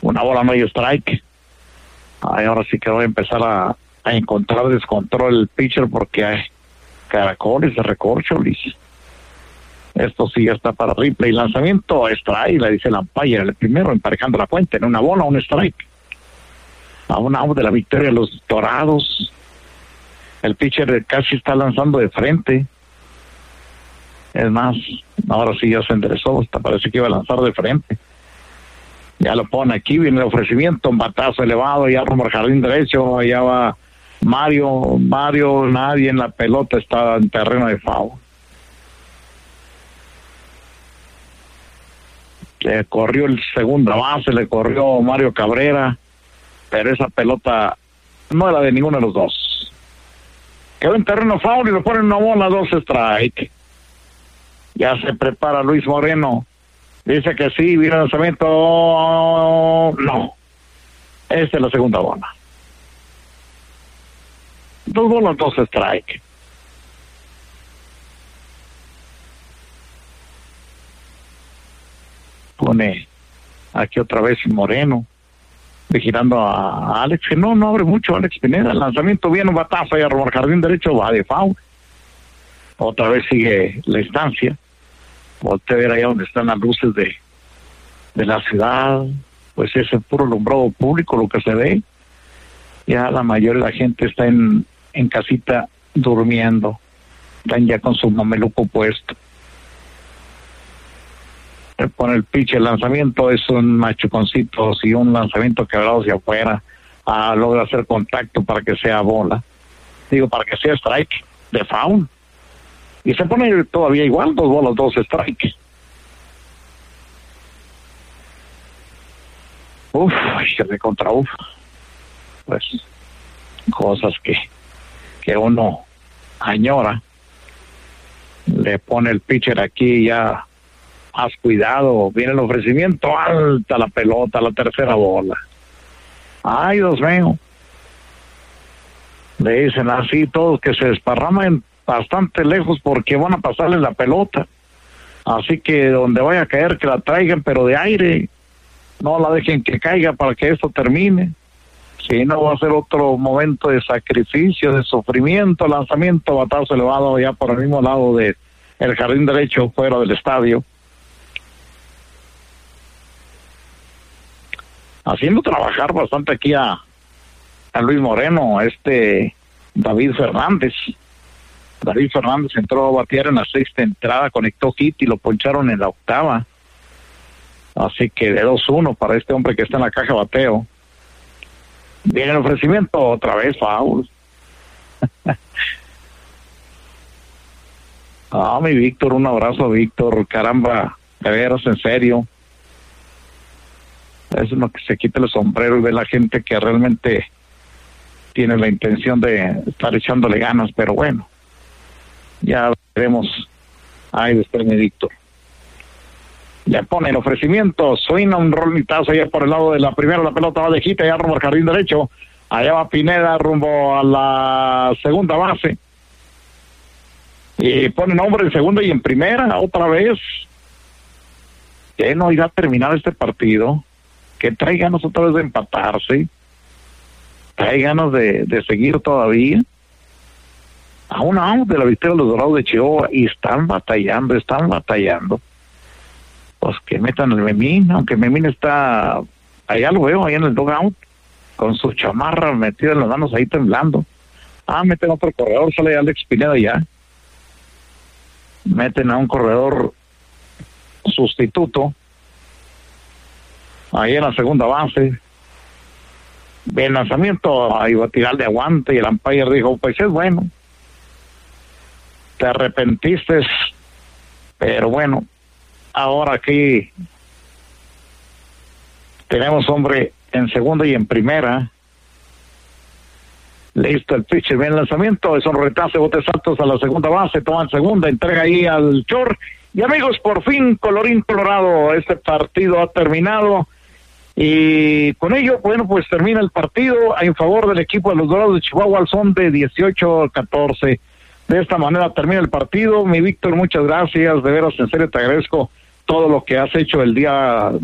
Una bola, no hay strike. Ay, ahora sí que voy a empezar a encontrar descontrol el pitcher porque hay caracoles de recorcholis. Esto sí ya está para replay. Lanzamiento, strike, le dice el umpire, el primero emparejando la cuenta en una bola, un strike. A un out de la victoria de los Dorados. El pitcher casi está lanzando de frente. Es más, ahora sí ya se enderezó, hasta parece que iba a lanzar de frente. Ya lo pone aquí, viene el ofrecimiento, un batazo elevado, ya rumbo al jardín derecho, allá va Mario, nadie en la pelota, está en terreno de foul. Le corrió el segunda base, le corrió Mario Cabrera, pero esa pelota no era de ninguno de los dos. Quedó en terreno foul y lo ponen una bola, 2 strike. Ya se prepara Luis Moreno. Dice que sí, viene el lanzamiento. No. Esta es la segunda bola. 2 bolas, 2 strike. Pone aquí otra vez Moreno, vigilando a Alex, que no abre mucho Alex Pineda. El lanzamiento viene, un batazo allá rumbo al jardín derecho, va de foul. Otra vez sigue la instancia. Voltea a ver allá donde están las luces de la ciudad, pues es el puro alumbrado público lo que se ve. Ya la mayoría de la gente está en casita durmiendo, están ya con su mameluco puesto. Le pone el pitch, el lanzamiento es un machuconcito, y un lanzamiento quebrado hacia afuera, logra hacer contacto para que sea bola, para que sea strike de foul. Y se pone todavía igual, 2 bolas, 2 strikes. De contra pues cosas que uno añora. Le pone el pitcher aquí, ya has cuidado, viene el ofrecimiento, alta la pelota, la tercera bola. Ay, Dios mío. Le dicen así todos que se desparraman bastante lejos porque van a pasarle la pelota, así que donde vaya a caer que la traigan, pero de aire, no la dejen que caiga para que esto termine, si no va a ser otro momento de sacrificio, de sufrimiento. Lanzamiento, batazo elevado ya por el mismo lado de el jardín derecho, fuera del estadio, haciendo trabajar bastante aquí a Luis Moreno, David Fernández entró a batear en la 6ª entrada, conectó hit y lo poncharon en la 8ª. Así que de 2-1 para este hombre que está en la caja de bateo. Viene el ofrecimiento, otra vez foul. Mi Víctor, un abrazo, Víctor, caramba, de veras, en serio. Es lo que se quita el sombrero y ve la gente que realmente tiene la intención de estar echándole ganas, pero bueno. Ya veremos. Ay, después mi Víctor. Le pone el ofrecimiento, suena un rolitazo allá por el lado de la primera, la pelota va de hit, allá rumbo al jardín derecho. Allá va Pineda rumbo a la segunda base. Y pone nombre en segunda y en primera, otra vez. Que no irá a terminar este partido. Que trae ganas otra vez de empatarse. Trae ganas de seguir todavía. A un out de la victoria de los Dorados de Chihuahua y están batallando. Pues que metan el Memín, aunque Memín está, allá lo veo, allá en el dugout, con su chamarra metida en las manos ahí temblando. Meten otro corredor, sale Alex Pineda ya. Meten a un corredor sustituto, ahí en la segunda base. El lanzamiento, ahí va a tirar de aguante y el umpire dijo, pues es bueno. Te arrepentiste, pero bueno, ahora aquí tenemos hombre en segunda y en primera. Listo el pitcher, bien el lanzamiento, es un retazo de botes altos a la segunda base, toma en segunda, entrega ahí al short. Y amigos, por fin, colorín colorado, este partido ha terminado. Y con ello, bueno, pues termina el partido en favor del equipo de los Dorados de Chihuahua al son de 18-14. De esta manera termina el partido. Mi Víctor, muchas gracias, de veras, en serio te agradezco todo lo que has hecho el día